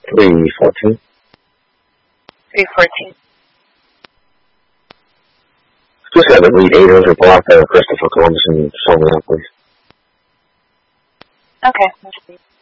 314. 314. 27 Lead 800 block there, Christopher Columbus, and show me out, please. Okay.